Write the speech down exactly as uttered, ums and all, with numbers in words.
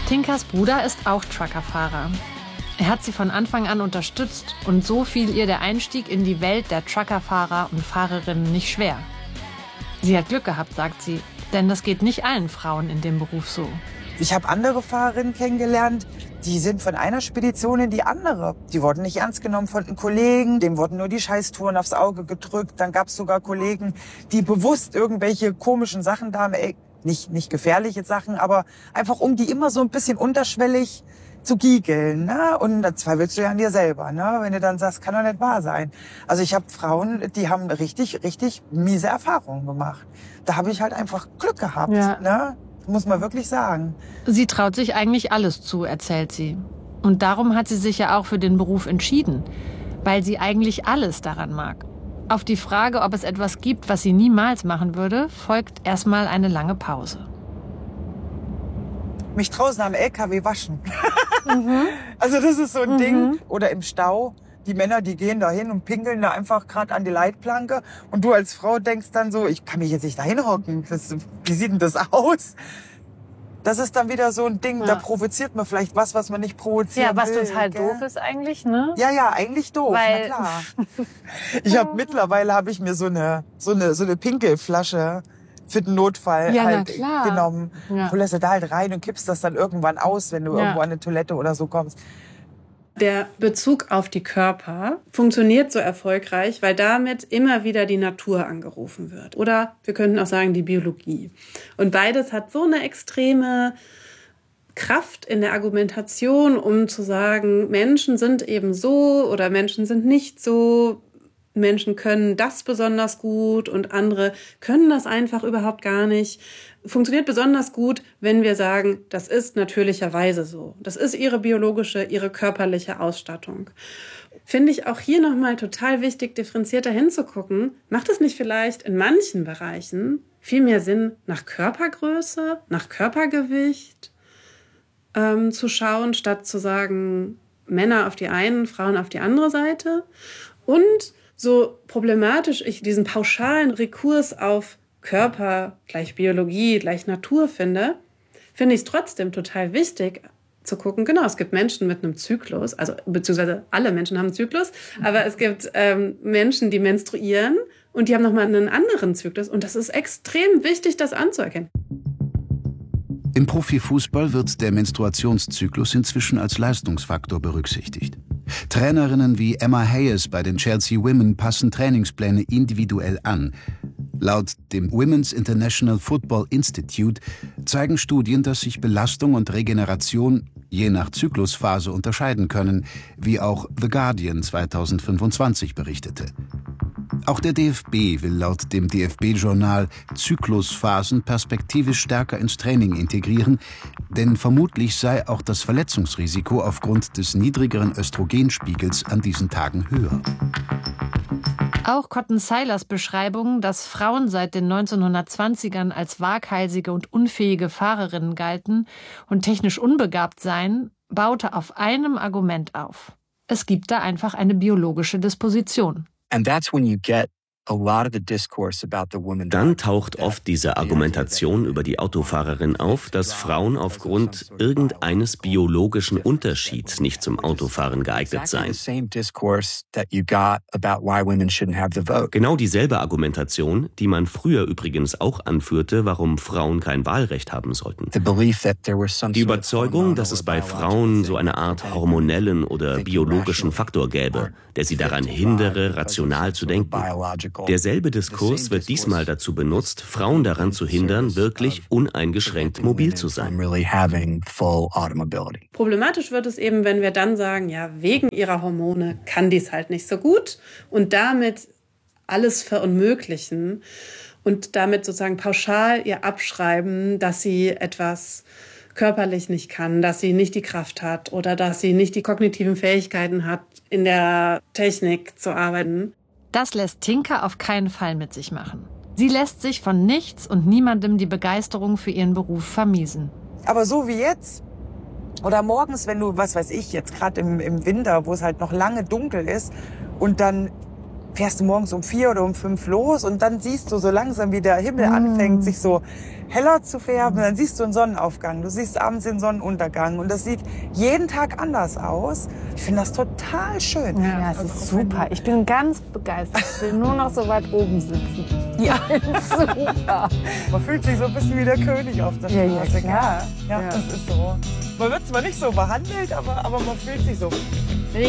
Tinkas Bruder ist auch Truckerfahrer. Er hat sie von Anfang an unterstützt und so fiel ihr der Einstieg in die Welt der Truckerfahrer und Fahrerinnen nicht schwer. Sie hat Glück gehabt, sagt sie, denn das geht nicht allen Frauen in dem Beruf so. Ich habe andere Fahrerinnen kennengelernt, die sind von einer Spedition in die andere. Die wurden nicht ernst genommen von den Kollegen, dem wurden nur die Scheißtouren aufs Auge gedrückt. Dann gab es sogar Kollegen, die bewusst irgendwelche komischen Sachen da haben, ey, nicht, nicht gefährliche Sachen, aber einfach um die immer so ein bisschen unterschwellig zu giegeln, ne? Und dann zweifelst du ja an dir selber, ne? Wenn du dann sagst, kann doch nicht wahr sein. Also ich habe Frauen, die haben richtig, richtig miese Erfahrungen gemacht. Da habe ich halt einfach Glück gehabt, ja. Ne? Muss man wirklich sagen. Sie traut sich eigentlich alles zu, erzählt sie. Und darum hat sie sich ja auch für den Beruf entschieden, weil sie eigentlich alles daran mag. Auf die Frage, ob es etwas gibt, was sie niemals machen würde, folgt erstmal eine lange Pause. Mich draußen am L K W waschen. Mhm. Also das ist so ein mhm. Ding. Oder im Stau. Die Männer, die gehen da hin und pinkeln da einfach gerade an die Leitplanke. Und du als Frau denkst dann so, ich kann mich jetzt nicht da hinhocken. Das, wie sieht denn das aus? Das ist dann wieder so ein Ding, ja. Da provoziert man vielleicht was, was man nicht provozieren Ja, was will, total gell? Doof ist eigentlich, ne? Ja, ja, eigentlich doof, Weil na klar. Ich habe mittlerweile habe ich mir so eine so eine so eine Pinkelflasche für den Notfall ja, halt klar. genommen. Ja. Du lässt da halt rein und kippst das dann irgendwann aus, wenn du ja. irgendwo an eine Toilette oder so kommst. Der Bezug auf die Körper funktioniert so erfolgreich, weil damit immer wieder die Natur angerufen wird. Oder wir könnten auch sagen, die Biologie. Und beides hat so eine extreme Kraft in der Argumentation, um zu sagen, Menschen sind eben so oder Menschen sind nicht so. Menschen können das besonders gut und andere können das einfach überhaupt gar nicht. Funktioniert besonders gut, wenn wir sagen, das ist natürlicherweise so. Das ist ihre biologische, ihre körperliche Ausstattung. Finde ich auch hier nochmal total wichtig, differenzierter hinzugucken. Macht es nicht vielleicht in manchen Bereichen viel mehr Sinn, nach Körpergröße, nach Körpergewicht ähm, zu schauen, statt zu sagen, Männer auf die eine, Frauen auf die andere Seite? Und so problematisch ich diesen pauschalen Rekurs auf Körper gleich Biologie, gleich Natur finde, finde ich es trotzdem total wichtig zu gucken, genau, es gibt Menschen mit einem Zyklus, also beziehungsweise alle Menschen haben einen Zyklus, aber es gibt ähm, Menschen, die menstruieren und die haben nochmal einen anderen Zyklus und das ist extrem wichtig, das anzuerkennen. Im Profifußball wird der Menstruationszyklus inzwischen als Leistungsfaktor berücksichtigt. Trainerinnen wie Emma Hayes bei den Chelsea Women passen Trainingspläne individuell an. Laut dem Women's International Football Institute zeigen Studien, dass sich Belastung und Regeneration je nach Zyklusphase unterscheiden können, wie auch The Guardian zweitausendfünfundzwanzig berichtete. Auch der D F B will laut dem D F B-Journal Zyklusphasen perspektivisch stärker ins Training integrieren, denn vermutlich sei auch das Verletzungsrisiko aufgrund des niedrigeren Östrogenspiegels an diesen Tagen höher. Auch Cotton Seilers Beschreibung, dass Frauen seit den neunzehnhundertzwanzigern als waghalsige und unfähige Fahrerinnen galten und technisch unbegabt seien, baute auf einem Argument auf. Es gibt da einfach eine biologische Disposition. And that's when you get Dann taucht oft diese Argumentation über die Autofahrerin auf, dass Frauen aufgrund irgendeines biologischen Unterschieds nicht zum Autofahren geeignet seien. Genau dieselbe Argumentation, die man früher übrigens auch anführte, warum Frauen kein Wahlrecht haben sollten. Die Überzeugung, dass es bei Frauen so eine Art hormonellen oder biologischen Faktor gäbe, der sie daran hindere, rational zu denken. Derselbe Diskurs wird diesmal dazu benutzt, Frauen daran zu hindern, wirklich uneingeschränkt mobil zu sein. Problematisch wird es eben, wenn wir dann sagen, ja, wegen ihrer Hormone kann dies halt nicht so gut und damit alles verunmöglichen und damit sozusagen pauschal ihr abschreiben, dass sie etwas körperlich nicht kann, dass sie nicht die Kraft hat oder dass sie nicht die kognitiven Fähigkeiten hat, in der Technik zu arbeiten. Das lässt Tinka auf keinen Fall mit sich machen. Sie lässt sich von nichts und niemandem die Begeisterung für ihren Beruf vermiesen. Aber so wie jetzt oder morgens, wenn du, was weiß ich, jetzt gerade im, im Winter, wo es halt noch lange dunkel ist und dann fährst du morgens um vier oder um fünf los und dann siehst du so langsam, wie der Himmel mm. anfängt, sich so heller zu färben. Dann siehst du einen Sonnenaufgang, du siehst abends den Sonnenuntergang und das sieht jeden Tag anders aus. Ich finde das total schön. Ja, es ist super. Ich bin ganz begeistert. Ich will nur noch so weit oben sitzen. Ja, super. Man fühlt sich so ein bisschen wie der König auf der Straße. Ja, ja, klar. Ja, ja, das ist so. Man wird zwar nicht so behandelt, aber, aber man fühlt sich so.